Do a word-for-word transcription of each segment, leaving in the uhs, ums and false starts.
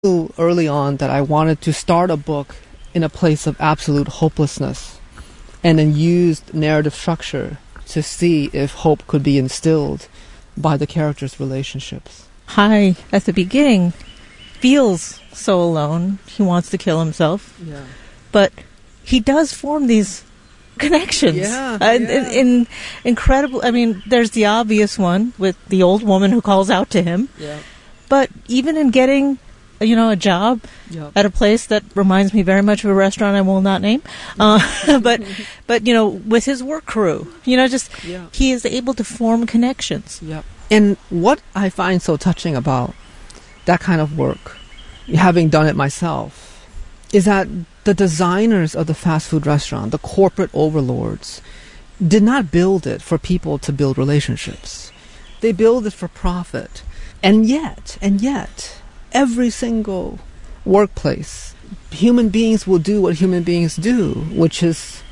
knew early on that I wanted to start a book in a place of absolute hopelessness, and then used narrative structure to see if hope could be instilled by the characters' relationships. Hai, at the beginning, feels so alone. He wants to kill himself. Yeah. But he does form these connections. Yeah, Uh, yeah. In, in incredible, I mean, there's the obvious one with the old woman who calls out to him. Yeah. But even in getting, you know, a job Yep. at a place that reminds me very much of a restaurant I will not name, uh, but, but, you know, with his work crew, you know, just, Yeah. he is able to form connections. Yep. And what I find so touching about that kind of work, having done it myself, is that the designers of the fast food restaurant, the corporate overlords, did not build it for people to build relationships. They build it for profit. And yet, and yet, every single workplace, human beings will do what human beings do, which is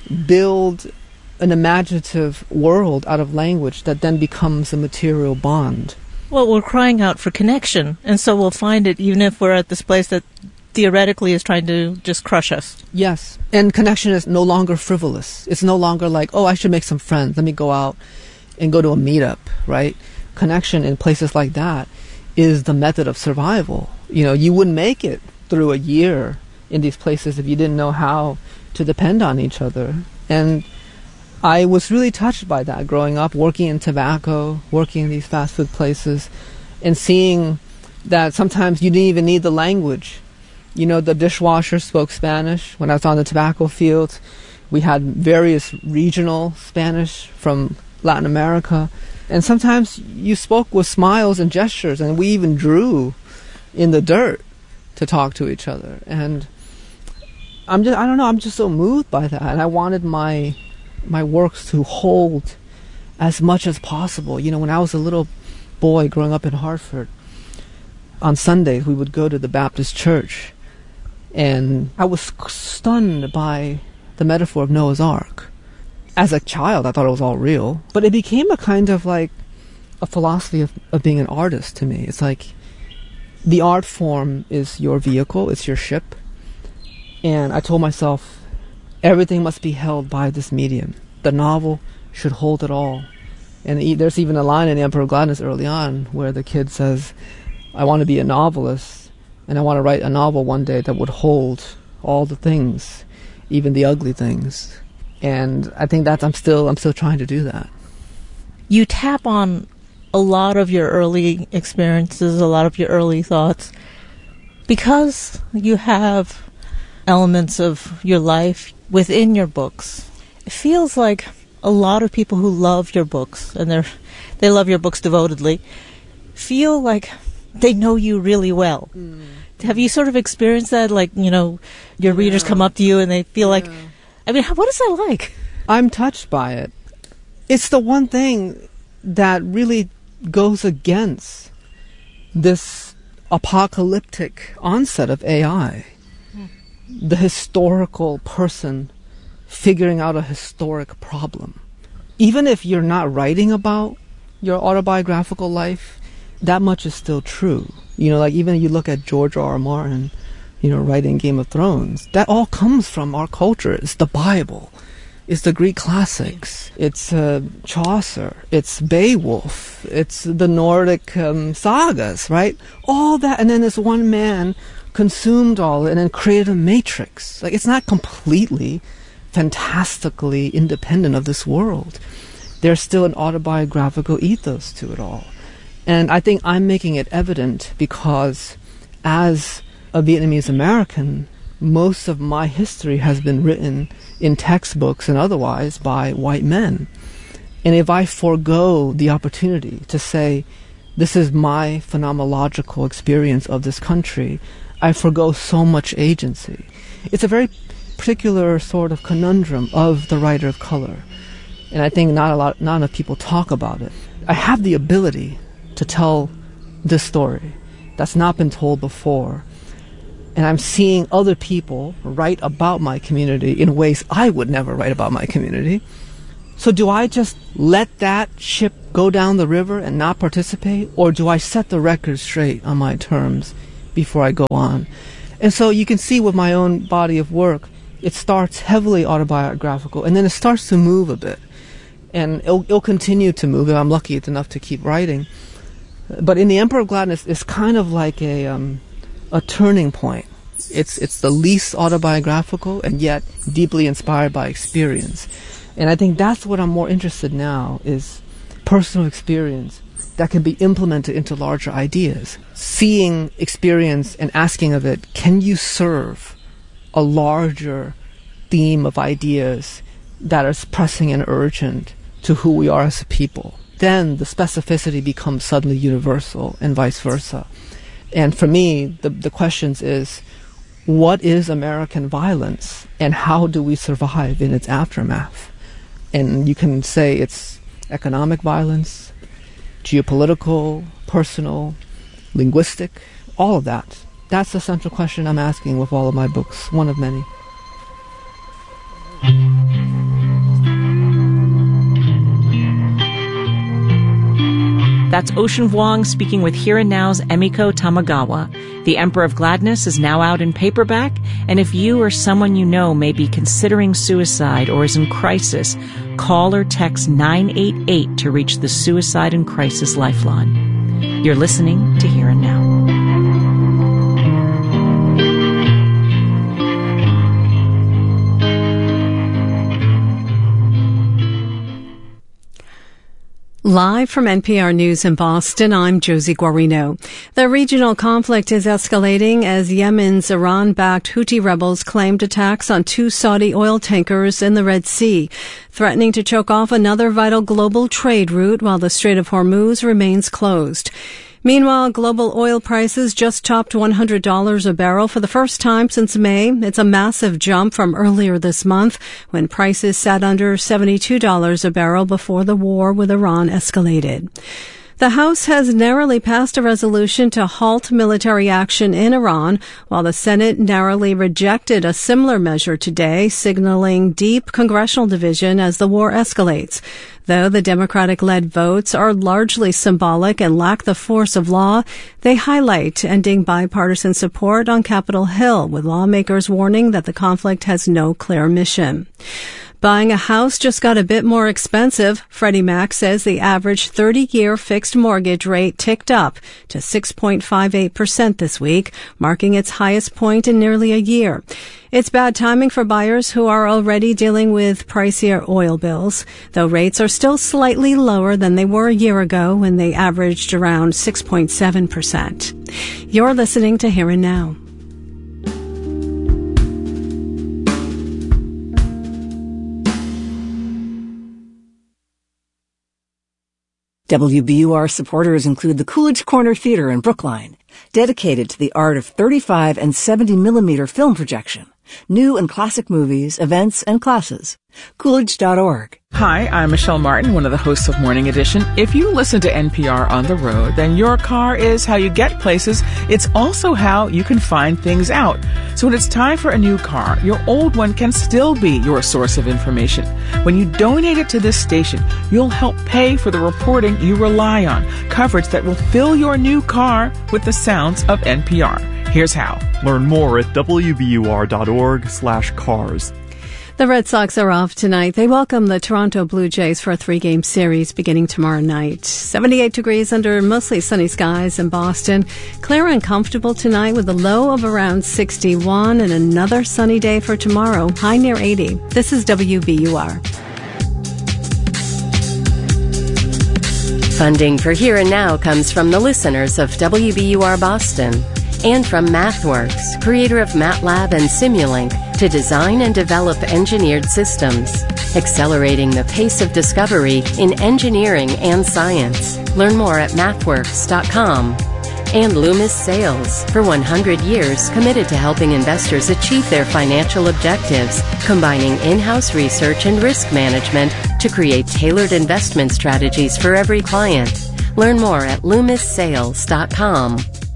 build an imaginative world out of language that then becomes a material bond. Well, we're crying out for connection, and so we'll find it even if we're at this place that theoretically is trying to just crush us. Yes. And connection is no longer frivolous. It's no longer like, oh, I should make some friends. Let me go out and go to a meetup, right? Connection in places like that is the method of survival. You know, you wouldn't make it through a year in these places if you didn't know how to depend on each other. And I was really touched by that growing up, working in tobacco, working in these fast food places, and seeing that sometimes you didn't even need the language. You know, the dishwasher spoke Spanish. When I was on the tobacco field, we had various regional Spanish from Latin America. And sometimes you spoke with smiles and gestures, and we even drew in the dirt to talk to each other. And I'm just, I don't know, I'm just so moved by that. And I wanted my my works to hold as much as possible. You know, when I was a little boy growing up in Hartford, on Sundays we would go to the Baptist church, and I was stunned by the metaphor of Noah's Ark. As a child, I thought it was all real, but it became a kind of like a philosophy of, of being an artist to me. It's like the art form is your vehicle, it's your ship, and I told myself everything must be held by this medium. The novel should hold it all. And e- there's even a line in The Emperor of Gladness early on where the kid says, I want to be a novelist, and I want to write a novel one day that would hold all the things, even the ugly things. And I think that I'm still I'm still trying to do that. You tap on a lot of your early experiences, a lot of your early thoughts, because you have elements of your life within your books. It feels like a lot of people who love your books, and they're they love your books devotedly, feel like they know you really well. Mm. Have you sort of experienced that? Like, you know, your yeah. readers come up to you and they feel yeah. like, I mean, what is that like? I'm touched by it. It's the one thing that really goes against this apocalyptic onset of A I. Hmm. The historical person figuring out a historic problem. Even if you're not writing about your autobiographical life, that much is still true. You know, like even you look at George R. R. Martin, you know, writing Game of Thrones, that all comes from our culture. It's the Bible. It's the Greek classics. It's uh, Chaucer. It's Beowulf. It's the Nordic um, sagas, right? All that, and then this one man consumed all and then created a matrix. Like, it's not completely, fantastically independent of this world. There's still an autobiographical ethos to it all. And I think I'm making it evident because as a Vietnamese American, most of my history has been written in textbooks and otherwise by white men. And if I forego the opportunity to say, this is my phenomenological experience of this country, I forego so much agency. It's a very particular sort of conundrum of the writer of color. And I think not a lot, not enough people talk about it. I have the ability to tell this story that's not been told before. And I'm seeing other people write about my community in ways I would never write about my community. So do I just let that ship go down the river and not participate? Or do I set the record straight on my terms before I go on. And so you can see with my own body of work, it starts heavily autobiographical, and then it starts to move a bit. And it'll, it'll continue to move if I'm lucky enough to keep writing. But in The Emperor of Gladness, it's kind of like a um, a turning point. It's it's the least autobiographical and yet deeply inspired by experience. And I think that's what I'm more interested in now, is personal experience that can be implemented into larger ideas. Seeing experience and asking of it, can you serve a larger theme of ideas that are pressing and urgent to who we are as a people? Then the specificity becomes suddenly universal and vice versa. And for me, the, the questions is, what is American violence and how do we survive in its aftermath? And you can say it's economic violence, geopolitical, personal, linguistic, all of that. That's the central question I'm asking with all of my books, one of many. That's Ocean Vuong speaking with Here and Now's Emiko Tamagawa. The Emperor of Gladness is now out in paperback, and if you or someone you know may be considering suicide or is in crisis, call or text nine eight eight to reach the Suicide and Crisis Lifeline. You're listening to Here and Now. Live from N P R News in Boston, I'm Josie Guarino. The regional conflict is escalating as Yemen's Iran-backed Houthi rebels claimed attacks on two Saudi oil tankers in the Red Sea, threatening to choke off another vital global trade route while the Strait of Hormuz remains closed. Meanwhile, global oil prices just topped one hundred dollars a barrel for the first time since May. It's a massive jump from earlier this month when prices sat under seventy-two dollars a barrel before the war with Iran escalated. The House has narrowly passed a resolution to halt military action in Iran, while the Senate narrowly rejected a similar measure today, signaling deep congressional division as the war escalates. Though the Democratic-led votes are largely symbolic and lack the force of law, they highlight ending bipartisan support on Capitol Hill, with lawmakers warning that the conflict has no clear mission. Buying a house just got a bit more expensive. Freddie Mac says the average thirty-year fixed mortgage rate ticked up to six point five eight percent this week, marking its highest point in nearly a year. It's bad timing for buyers who are already dealing with pricier oil bills, though rates are still slightly lower than they were a year ago when they averaged around six point seven percent. You're listening to Here and Now. W B U R supporters include the Coolidge Corner Theater in Brookline, dedicated to the art of thirty-five and seventy millimeter film projection, new and classic movies, events, and classes. Coolidge dot org. Hi, I'm Michelle Martin, one of the hosts of Morning Edition. If you listen to N P R on the road, then your car is how you get places. It's also how you can find things out. So when it's time for a new car, your old one can still be your source of information. When you donate it to this station, you'll help pay for the reporting you rely on, coverage that will fill your new car with the sounds of N P R. Here's how. Learn more at W B U R dot org slash cars. The Red Sox are off tonight. They welcome the Toronto Blue Jays for a three-game series beginning tomorrow night. seventy-eight degrees under mostly sunny skies in Boston. Clear and comfortable tonight with a low of around sixty-one and another sunny day for tomorrow, high near eighty. This is W B U R. Funding for Here and Now comes from the listeners of W B U R Boston and from MathWorks, creator of MATLAB and Simulink, to design and develop engineered systems, accelerating the pace of discovery in engineering and science. Learn more at mathworks dot com. And Loomis Sales, for one hundred years committed to helping investors achieve their financial objectives, combining in-house research and risk management to create tailored investment strategies for every client. Learn more at loomis sales dot com.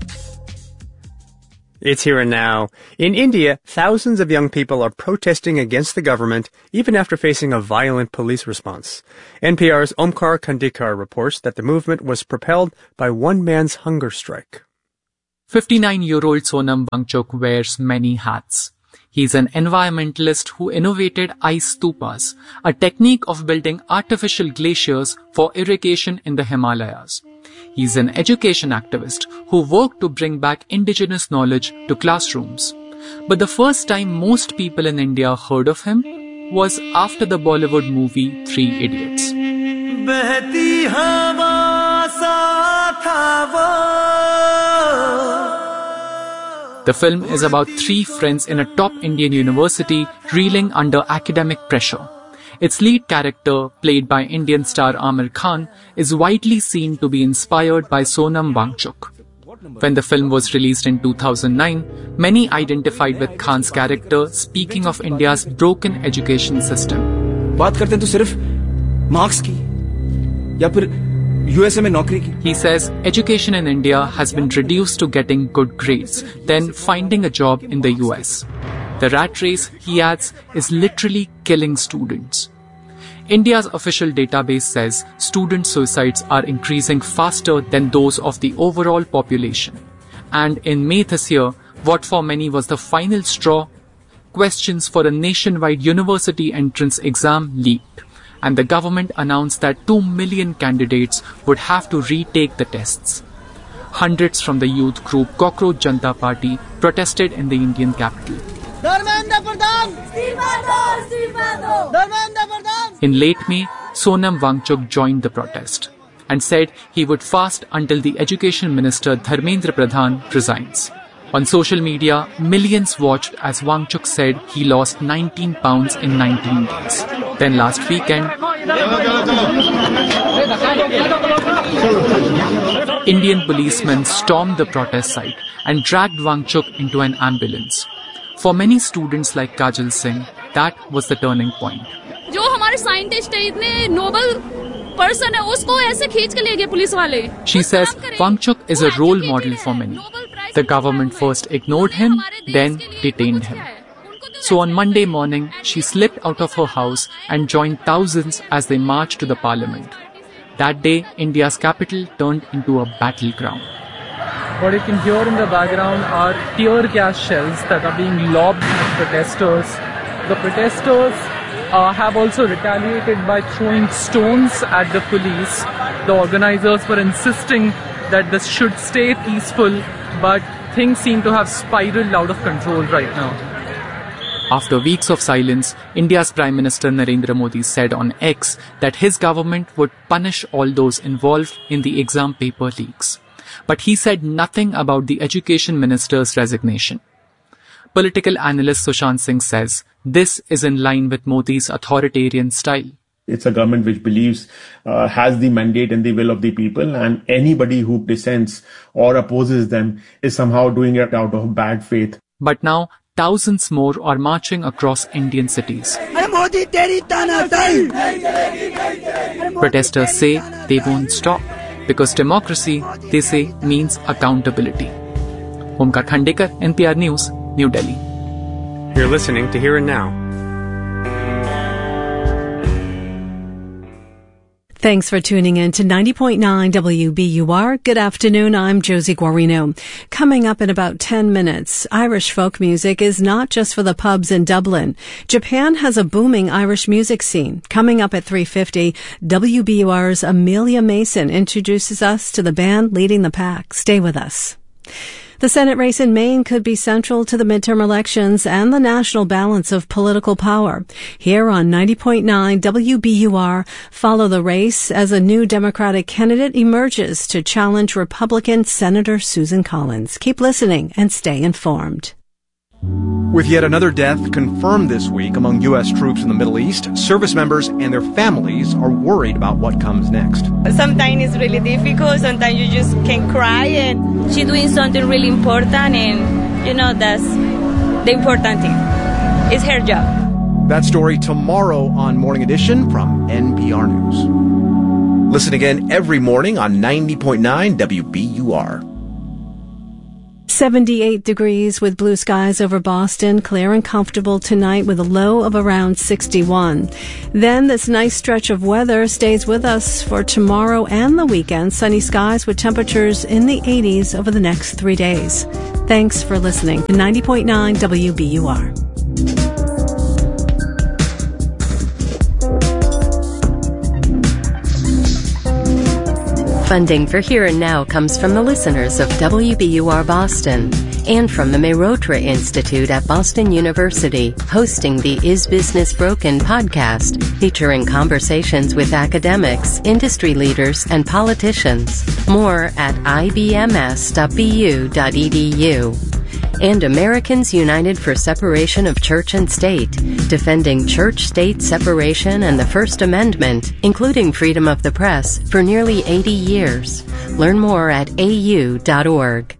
It's Here and Now. In India, thousands of young people are protesting against the government even after facing a violent police response. N P R's Omkar Khandikar reports that the movement was propelled by one man's hunger strike. fifty-nine-year-old Sonam Wangchuk wears many hats. He's an environmentalist who innovated ice stupas, a technique of building artificial glaciers for irrigation in the Himalayas. He's an education activist who worked to bring back indigenous knowledge to classrooms. But the first time most people in India heard of him was after the Bollywood movie Three Idiots. The film is about three friends in a top Indian university reeling under academic pressure. Its lead character, played by Indian star Aamir Khan, is widely seen to be inspired by Sonam Wangchuk. When the film was released in two thousand nine, many identified with Khan's character, speaking of India's broken education system. बात करते हैं तो सिर्फ marks की या फिर USA में नौकरी की. He says education in India has been reduced to getting good grades, then finding a job in the U S. The rat race, he adds, is literally killing students. India's official database says student suicides are increasing faster than those of the overall population. And in May this year, what for many was the final straw, questions for a nationwide university entrance exam leaked, and the government announced that two million candidates would have to retake the tests. Hundreds from the youth group Cockroach Janata Party protested in the Indian capital. In late May, Sonam Wangchuk joined the protest and said he would fast until the Education Minister Dharmendra Pradhan resigns. On social media, millions watched as Wangchuk said he lost nineteen pounds in nineteen days. Then last weekend, Indian policemen stormed the protest site and dragged Wangchuk into an ambulance. For many students like Kajal Singh, that was the turning point. जो हमारे scientist है इतने Nobel person है उसको ऐसे खींच के ले गए पुलिस वाले. She says Wangchuk is a role model for many. The government first ignored him, then detained him. So on Monday morning, she slipped out of her house and joined thousands as they marched to the parliament. That day, India's capital turned into a battleground. What you can hear in the background are tear gas shells that are being lobbed at protesters. The protesters uh, have also retaliated by throwing stones at the police. The organizers were insisting that this should stay peaceful, but things seem to have spiraled out of control right now. After weeks of silence, India's Prime Minister Narendra Modi said on X that his government would punish all those involved in the exam paper leaks. But he said nothing about the Education Minister's resignation. Political analyst Sushant Singh says this is in line with Modi's authoritarian style. It's a government which believes, uh, has the mandate and the will of the people, and anybody who dissents or opposes them is somehow doing it out of bad faith. But now, thousands more are marching across Indian cities. Protesters say they won't stop because democracy, they say, means accountability. Omkar Khandekar, N P R News, New Delhi. You're listening to Here and Now. Thanks for tuning in to ninety point nine W B U R. Good afternoon, I'm Josie Guarino. Coming up in about ten minutes, Irish folk music is not just for the pubs in Dublin. Japan has a booming Irish music scene. Coming up at three fifty, W B U R's Amelia Mason introduces us to the band leading the pack. Stay with us. The Senate race in Maine could be central to the midterm elections and the national balance of political power. Here on ninety point nine W B U R, follow the race as a new Democratic candidate emerges to challenge Republican Senator Susan Collins. Keep listening and stay informed. With yet another death confirmed this week among U S troops in the Middle East, service members and their families are worried about what comes next. Sometimes it's really difficult. Sometimes you just can cry, and she's doing something really important, and, you know, that's the important thing. It's her job. That story tomorrow on Morning Edition from N P R News. Listen again every morning on ninety point nine W B U R. seventy-eight degrees with blue skies over Boston, clear and comfortable tonight with a low of around sixty-one. Then this nice stretch of weather stays with us for tomorrow and the weekend. Sunny skies with temperatures in the eighties over the next three days. Thanks for listening to ninety point nine W B U R. Funding for Here and Now comes from the listeners of W B U R Boston and from the Mehrotra Institute at Boston University, hosting the Is Business Broken podcast, featuring conversations with academics, industry leaders, and politicians. More at I B M S dot B U dot E D U. And Americans United for Separation of Church and State, defending church-state separation and the First Amendment, including freedom of the press, for nearly eighty years. Learn more at A U dot org.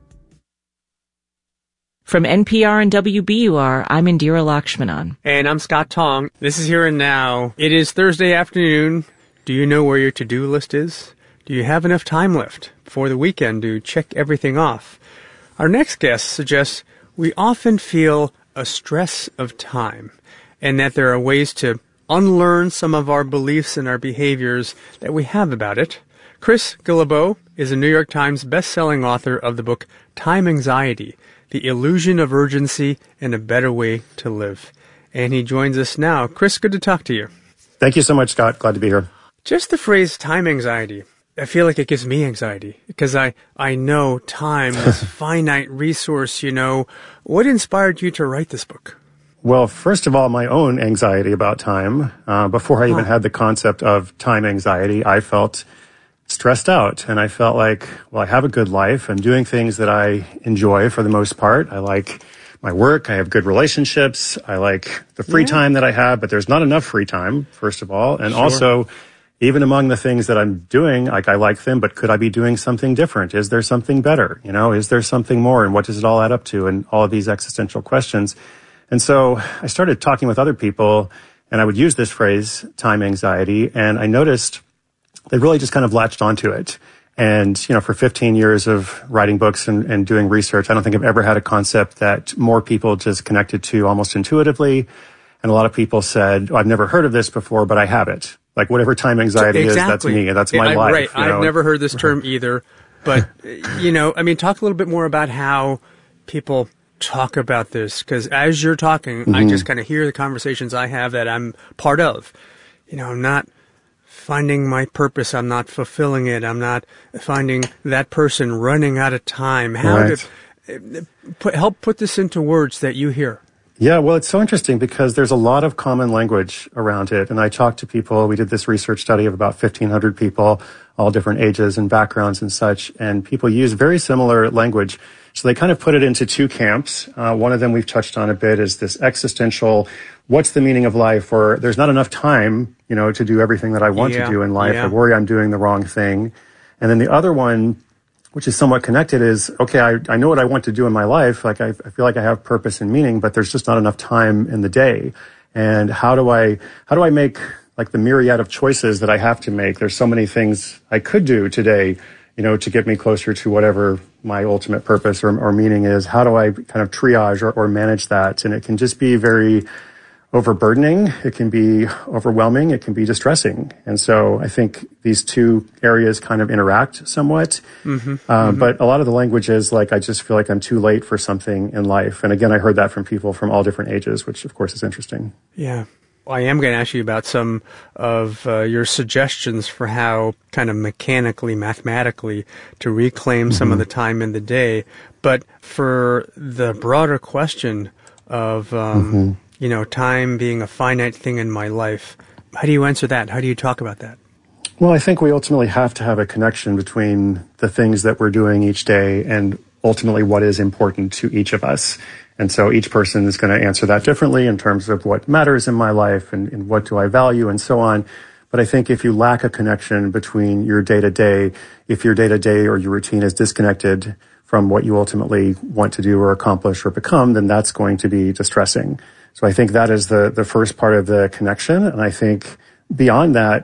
From N P R and W B U R, I'm Indira Lakshmanan. And I'm Scott Tong. This is Here and Now. It is Thursday afternoon. Do you know where your to-do list is? Do you have enough time left before the weekend to check everything off? Our next guest suggests we often feel a stress of time, and that there are ways to unlearn some of our beliefs and our behaviors that we have about it. Chris Guillebeau is a New York Times best-selling author of the book Time Anxiety, The Illusion of Urgency and a Better Way to Live. And he joins us now. Chris, good to talk to you. Thank you so much, Scott. Glad to be here. Just the phrase time anxiety, I feel like it gives me anxiety because I, I know time, this finite resource, you know. What inspired you to write this book? Well, first of all, my own anxiety about time. Uh, before I even had the concept of time anxiety, I felt stressed out. And I felt like, well, I have a good life. I'm doing things that I enjoy for the most part. I like my work. I have good relationships. I like the free yeah. time that I have, but there's not enough free time, first of all. And sure. also, even among the things that I'm doing, like I like them, but could I be doing something different? Is there something better? You know, is there something more? And what does it all add up to? And all of these existential questions. And so I started talking with other people, and I would use this phrase, time anxiety, and I noticed they really just kind of latched onto it. And, you know, for fifteen years of writing books and, and doing research, I don't think I've ever had a concept that more people just connected to almost intuitively. And a lot of people said, oh, I've never heard of this before, but I have it. Like whatever time anxiety exactly. is, that's me. That's my I, life. Right. You know? I've never heard this term either. But, you know, I mean, talk a little bit more about how people talk about this. Because as you're talking, mm-hmm. I just kind of hear the conversations I have that I'm part of. You know, I'm not finding my purpose. I'm not fulfilling it. I'm not finding that person running out of time. How right. to put, help put this into words that you hear. Yeah, well, it's so interesting because there's a lot of common language around it. And I talked to people. We did this research study of about fifteen hundred people, all different ages and backgrounds and such. And people use very similar language. So they kind of put it into two camps. Uh, one of them we've touched on a bit is this existential, what's the meaning of life? Or there's not enough time, you know, to do everything that I want yeah, to do in life. Yeah. I worry I'm doing the wrong thing. And then the other one, which is somewhat connected, is, okay, I, I know what I want to do in my life. Like, I, I feel like I have purpose and meaning, but there's just not enough time in the day. And how do I, how do I make, like, the myriad of choices that I have to make? There's so many things I could do today, you know, to get me closer to whatever my ultimate purpose or, or meaning is. How do I kind of triage or, or manage that? And it can just be very overburdening. It can be overwhelming. It can be distressing. And so I think these two areas kind of interact somewhat. Mm-hmm, uh, mm-hmm. But a lot of the language is like, I just feel like I'm too late for something in life. And again, I heard that from people from all different ages, which of course is interesting. Yeah. I am going to ask you about some of uh, your suggestions for how kind of mechanically, mathematically to reclaim mm-hmm. some of the time in the day. But for the broader question of, um, mm-hmm. you know, time being a finite thing in my life, how do you answer that? How do you talk about that? Well, I think we ultimately have to have a connection between the things that we're doing each day and ultimately what is important to each of us. And so each person is going to answer that differently in terms of what matters in my life and, and what do I value and so on. But I think if you lack a connection between your day-to-day, if your day-to-day or your routine is disconnected from what you ultimately want to do or accomplish or become, then that's going to be distressing. So I think that is the, the first part of the connection. And I think beyond that,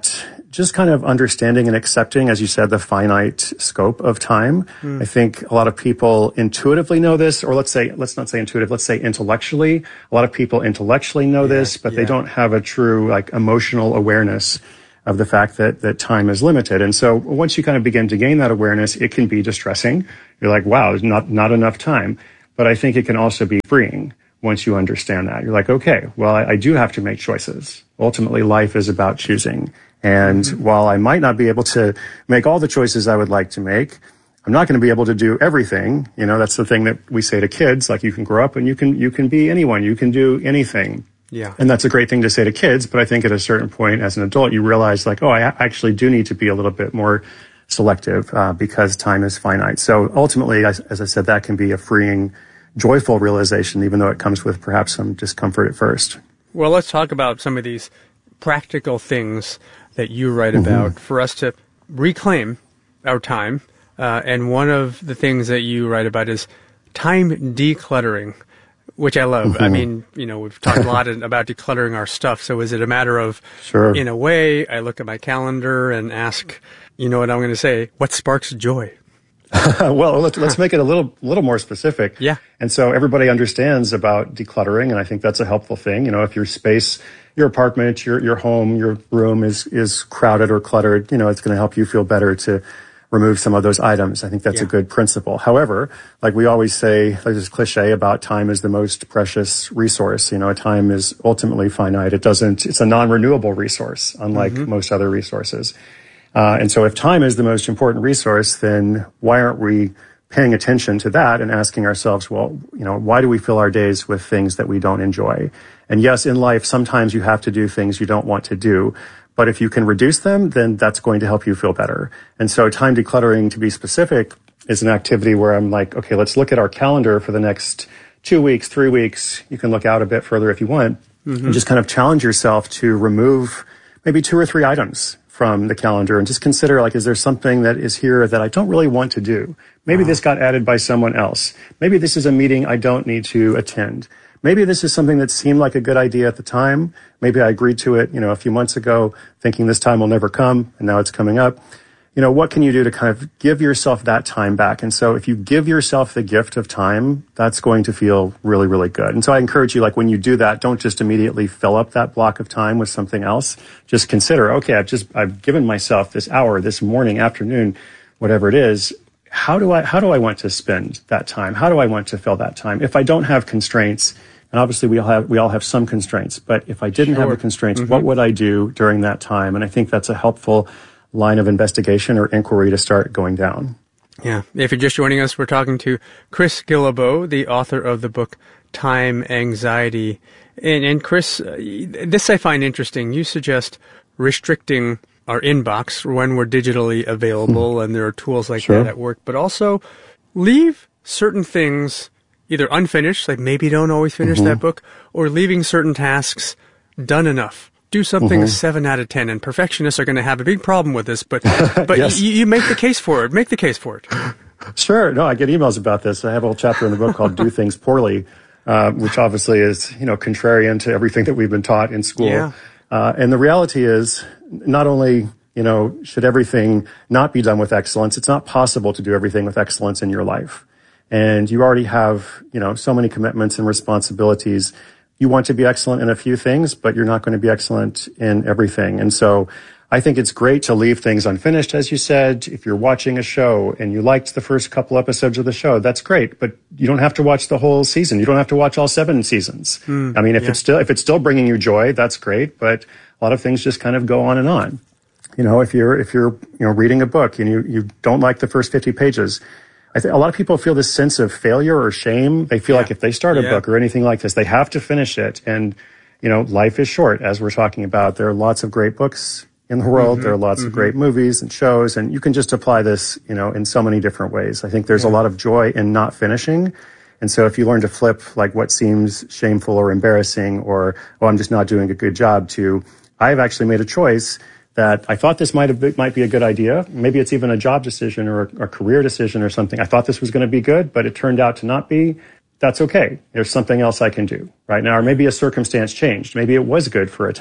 just kind of understanding and accepting, as you said, the finite scope of time. Mm. I think a lot of people intuitively know this, or let's say, let's not say intuitive, let's say intellectually. A lot of people intellectually know yeah, this, but yeah. they don't have a true, like, emotional awareness of the fact that, that time is limited. And so once you kind of begin to gain that awareness, it can be distressing. You're like, wow, there's not, not enough time. But I think it can also be freeing once you understand that. You're like, okay, well, I, I do have to make choices. Ultimately, life is about choosing. And mm-hmm. while I might not be able to make all the choices I would like to make, I'm not going to be able to do everything. You know, that's the thing that we say to kids, like, you can grow up and you can, you can be anyone, you can do anything. Yeah. And that's a great thing to say to kids, but I think at a certain point as an adult, you realize, like, oh, I actually do need to be a little bit more selective, uh, because time is finite. So ultimately, as, as I said, that can be a freeing, joyful realization, even though it comes with perhaps some discomfort at first. Well, let's talk about some of these practical things that you write about mm-hmm. for us to reclaim our time. Uh, and one of the things that you write about is time decluttering, which I love. Mm-hmm. I mean, you know, we've talked a lot about decluttering our stuff. So is it a matter of, sure. in a way, I look at my calendar and ask, you know what I'm going to say, what sparks joy? Well, let's, let's make it a little, little more specific. Yeah. And so everybody understands about decluttering, and I think that's a helpful thing. You know, if your space, your apartment, your, your home, your room is, is crowded or cluttered, you know, it's going to help you feel better to remove some of those items. I think that's yeah. a good principle. However, like we always say, there's this cliche about time is the most precious resource. You know, time is ultimately finite. It doesn't, it's a non-renewable resource, unlike mm-hmm. most other resources. Uh, and so if time is the most important resource, then why aren't we paying attention to that and asking ourselves, well, you know, why do we fill our days with things that we don't enjoy? And yes, in life, sometimes you have to do things you don't want to do. But if you can reduce them, then that's going to help you feel better. And so time decluttering, to be specific, is an activity where I'm like, okay, let's look at our calendar for the next two weeks, three weeks. You can look out a bit further if you want, mm-hmm. and just kind of challenge yourself to remove maybe two or three items from the calendar and just consider, like, is there something that is here that I don't really want to do? Maybe uh-huh. this got added by someone else. Maybe this is a meeting I don't need to attend. Maybe this is something that seemed like a good idea at the time. Maybe I agreed to it, you know, a few months ago, thinking this time will never come, and now it's coming up. You know, what can you do to kind of give yourself that time back? And so if you give yourself the gift of time, that's going to feel really, really good. And so I encourage you, like, when you do that, don't just immediately fill up that block of time with something else. Just consider, okay, I've just, I've given myself this hour, this morning, afternoon, whatever it is. How do I, how do I want to spend that time? How do I want to fill that time? If I don't have constraints, and obviously we all have, we all have some constraints, but if I didn't sure. have the constraints, mm-hmm. what would I do during that time? And I think that's a helpful line of investigation or inquiry to start going down. Yeah. If you're just joining us, we're talking to Chris Guillebeau, the author of the book Time Anxiety. And, and Chris, uh, this I find interesting. You suggest restricting our inbox when we're digitally available, mm. and there are tools like sure. that at work, but also leave certain things either unfinished, like maybe don't always finish mm-hmm. that book, or leaving certain tasks done enough. Do something mm-hmm. a seven out of ten, and perfectionists are going to have a big problem with this, but but yes. you, you make the case for it. Make the case for it. Sure. No, I get emails about this. I have a whole chapter in the book called Do Things Poorly, uh, which obviously is, you know, contrarian to everything that we've been taught in school. Yeah. Uh, and the reality is, not only, you know, should everything not be done with excellence, it's not possible to do everything with excellence in your life. And you already have, you know, so many commitments and responsibilities. You want to be excellent in a few things, but you're not going to be excellent in everything. And so I think it's great to leave things unfinished, as you said. If you're watching a show and you liked the first couple episodes of the show, that's great, but you don't have to watch the whole season. You don't have to watch all seven seasons. Mm, I mean, if yeah. it's still, if it's still bringing you joy, that's great, but a lot of things just kind of go on and on. You know, if you're, if you're, you know, reading a book and you, you don't like the first fifty pages, I think a lot of people feel this sense of failure or shame. They feel yeah. like if they start a yeah. book or anything like this, they have to finish it. And, you know, life is short, as we're talking about. There are lots of great books in the world. Mm-hmm. There are lots mm-hmm. of great movies and shows, and you can just apply this, you know, in so many different ways. I think there's yeah. a lot of joy in not finishing. And so if you learn to flip, like, what seems shameful or embarrassing, or, oh, I'm just not doing a good job, to, I've actually made a choice that I thought this might have been, might be a good idea. Maybe it's even a job decision or a, a career decision or something. I thought this was going to be good, but it turned out to not be. That's okay. There's something else I can do right now. Or maybe a circumstance changed. Maybe it was good for a time.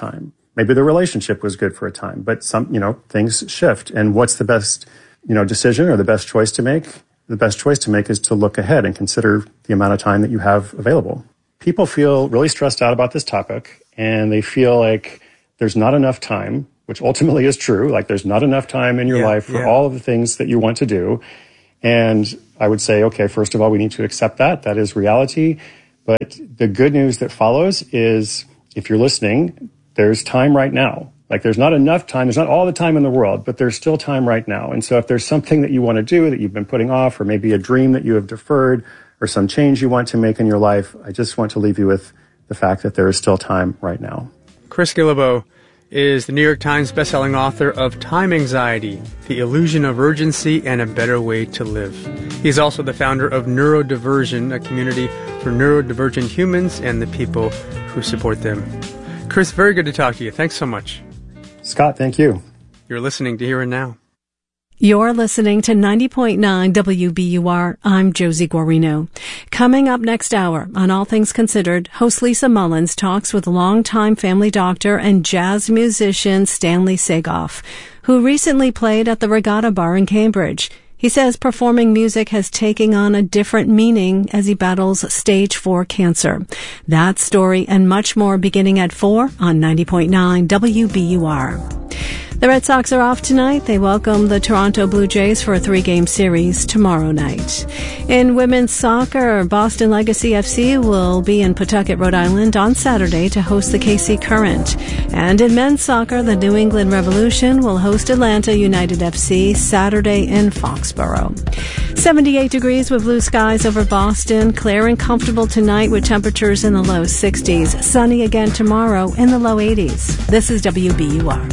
Maybe the relationship was good for a time, but some, you know, things shift. And what's the best, you know, decision or the best choice to make? The best choice to make is to look ahead and consider the amount of time that you have available. People feel really stressed out about this topic, and they feel like there's not enough time, which ultimately is true. Like there's not enough time in your yeah, life for yeah. all of the things that you want to do. And I would say, okay, first of all, we need to accept that. That is reality. But the good news that follows is, if you're listening, there's time right now. Like there's not enough time. There's not all the time in the world, but there's still time right now. And so if there's something that you want to do that you've been putting off, or maybe a dream that you have deferred, or some change you want to make in your life, I just want to leave you with the fact that there is still time right now. Chris Guillebeau is the New York Times bestselling author of Time Anxiety, The Illusion of Urgency and a Better Way to Live. He's also the founder of Neurodiversion, a community for neurodivergent humans and the people who support them. Chris, very good to talk to you. Thanks so much. Scott, thank you. You're listening to Here and Now. You're listening to ninety point nine W B U R. I'm Josie Guarino. Coming up next hour on All Things Considered, host Lisa Mullins talks with longtime family doctor and jazz musician Stanley Sagoff, who recently played at the Regatta Bar in Cambridge. He says performing music has taken on a different meaning as he battles stage four cancer. That story and much more beginning at four on ninety point nine W B U R. The Red Sox are off tonight. They welcome the Toronto Blue Jays for a three-game series tomorrow night. In women's soccer, Boston Legacy F C will be in Pawtucket, Rhode Island on Saturday to host the K C Current. And in men's soccer, the New England Revolution will host Atlanta United F C Saturday in Foxborough. seventy-eight degrees with blue skies over Boston. Clear and comfortable tonight with temperatures in the low sixties. Sunny again tomorrow in the low eighties. This is W B U R.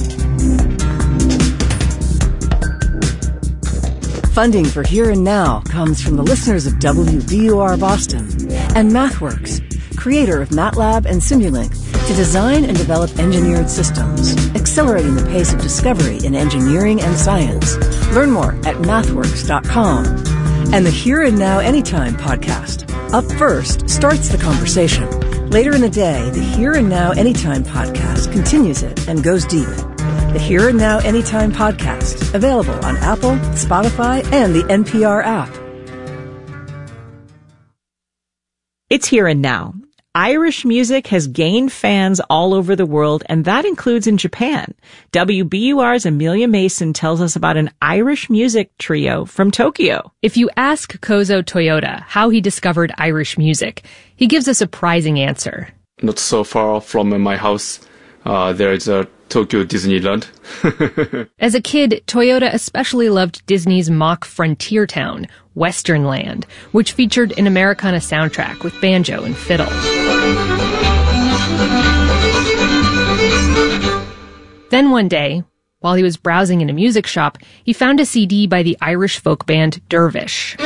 Funding for Here and Now comes from the listeners of W B U R Boston and MathWorks, creator of MATLAB and Simulink, to design and develop engineered systems, accelerating the pace of discovery in engineering and science. Learn more at mathworks dot com. And the Here and Now Anytime podcast. Up first starts the conversation. Later in the day, the Here and Now Anytime podcast continues it and goes deep. The Here and Now Anytime podcast, available on Apple, Spotify, and the N P R app. It's Here and Now. Irish music has gained fans all over the world, and that includes in Japan. W B U R's Amelia Mason tells us about an Irish music trio from Tokyo. If you ask Kozo Toyota how he discovered Irish music, he gives a surprising answer. Not so far from my house, uh, there is a Tokyo Disneyland. As a kid, Toyota especially loved Disney's mock frontier town, Western Land, which featured an Americana soundtrack with banjo and fiddle. Then one day, while he was browsing in a music shop, he found a C D by the Irish folk band Dervish.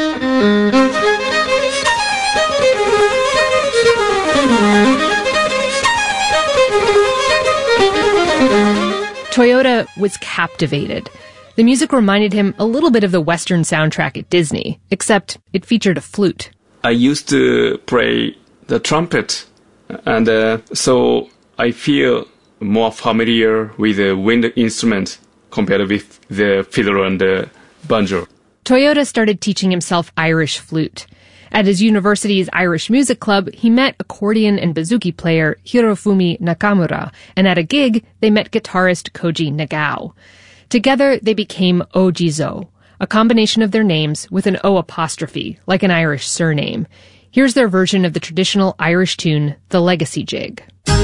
Toyota was captivated. The music reminded him a little bit of the Western soundtrack at Disney, except it featured a flute. I used to play the trumpet, and uh, so I feel more familiar with the wind instrument compared with the fiddle and the banjo. Toyota started teaching himself Irish flute. At his university's Irish Music Club, he met accordion and bouzouki player Hirofumi Nakamura, and at a gig, they met guitarist Koji Nagao. Together, they became Ojizo, a combination of their names with an O apostrophe, like an Irish surname. Here's their version of the traditional Irish tune, The Legacy Jig.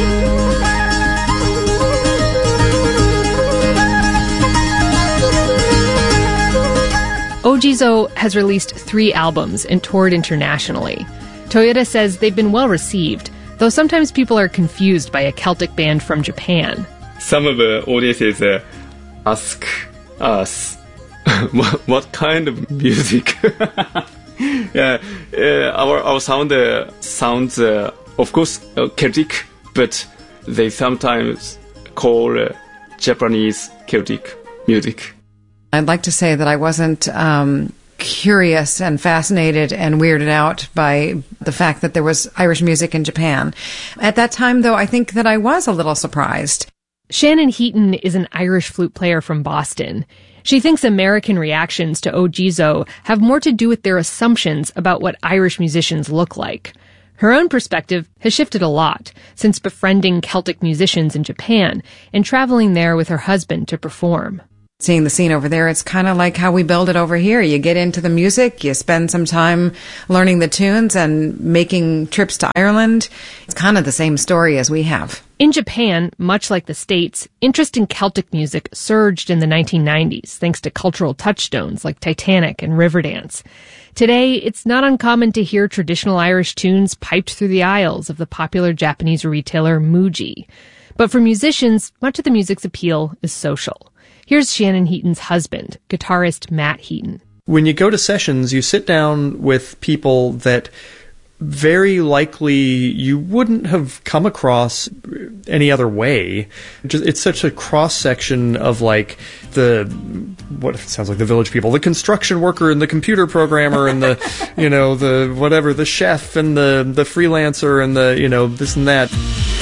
Ojizo has released three albums and toured internationally. Toyota says they've been well received, though sometimes people are confused by a Celtic band from Japan. Some of the audiences uh, ask us what, what kind of music. yeah, uh, our our sound uh, sounds, uh, of course, uh, Celtic, but they sometimes call uh, Japanese Celtic music. I'd like to say that I wasn't um, curious and fascinated and weirded out by the fact that there was Irish music in Japan. At that time, though, I think that I was a little surprised. Shannon Heaton is an Irish flute player from Boston. She thinks American reactions to Ojizo have more to do with their assumptions about what Irish musicians look like. Her own perspective has shifted a lot since befriending Celtic musicians in Japan and traveling there with her husband to perform. Seeing the scene over there, it's kind of like how we build it over here. You get into the music, you spend some time learning the tunes and making trips to Ireland. It's kind of the same story as we have. In Japan, much like the States, interest in Celtic music surged in the nineteen nineties thanks to cultural touchstones like Titanic and Riverdance. Today, it's not uncommon to hear traditional Irish tunes piped through the aisles of the popular Japanese retailer Muji. But for musicians, much of the music's appeal is social. Here's Shannon Heaton's husband, guitarist Matt Heaton. When you go to sessions, you sit down with people that very likely you wouldn't have come across any other way. It's such a cross-section of like the, what it sounds like the village people, the construction worker and the computer programmer and the, you know, the whatever, the chef and the, the freelancer and the, you know, this and that.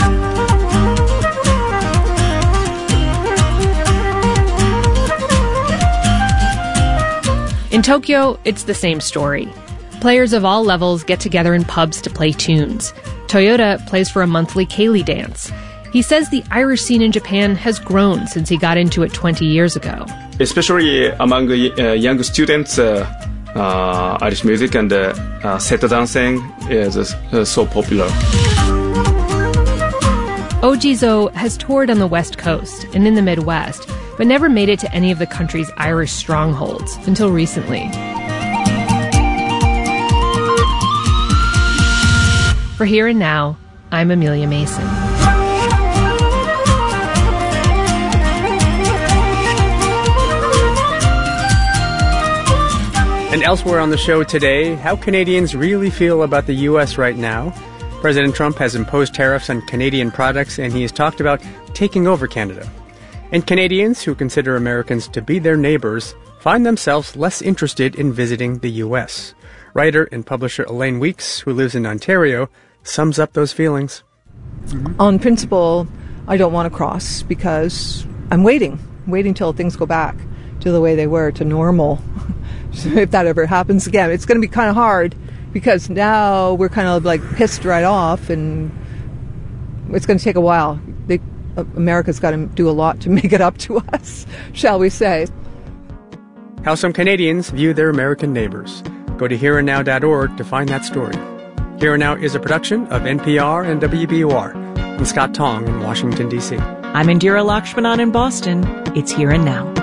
In Tokyo, it's the same story. Players of all levels get together in pubs to play tunes. Toyota plays for a monthly Ceilidh dance. He says the Irish scene in Japan has grown since he got into it twenty years ago. Especially among uh, young students, uh, uh, Irish music and uh, uh, set dancing is uh, so popular. Ojizo has toured on the West Coast and in the Midwest, but never made it to any of the country's Irish strongholds until recently. For Here and Now, I'm Amelia Mason. And elsewhere on the show today, how Canadians really feel about the U S right now. President Trump has imposed tariffs on Canadian products, and he has talked about taking over Canada. And Canadians who consider Americans to be their neighbors find themselves less interested in visiting the U S. Writer and publisher Elaine Weeks, who lives in Ontario, sums up those feelings. Mm-hmm. On principle, I don't want to cross because I'm waiting, waiting till things go back to the way they were, to normal. So if that ever happens again, it's going to be kind of hard because now we're kind of like pissed right off, and it's going to take a while. They, America's got to do a lot to make it up to us, shall we say. How some Canadians view their American neighbors. Go to here and now dot org to find that story. Here and Now is a production of N P R and W B U R. I'm Scott Tong in Washington, D C. I'm Indira Lakshmanan in Boston. It's Here and Now.